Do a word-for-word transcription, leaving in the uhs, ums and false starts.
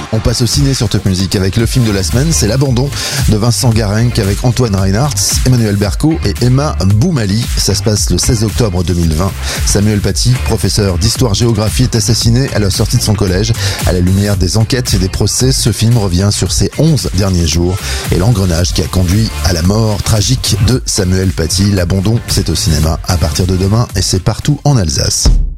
On passe au ciné sur Top Music avec le film de la semaine, c'est L'Abandon de Vincent Garenc avec Antoine Reinhardt, Emmanuel Berco et Emma Boumali. Ça se passe le seize octobre deux mille vingt. Samuel Paty, professeur d'histoire-géographie, est assassiné à la sortie de son collège. À la lumière des enquêtes et des procès, ce film revient sur ses onze derniers jours et l'engrenage qui a conduit à la mort tragique de Samuel Paty. L'Abandon, c'est au cinéma à partir de demain et c'est partout en Alsace.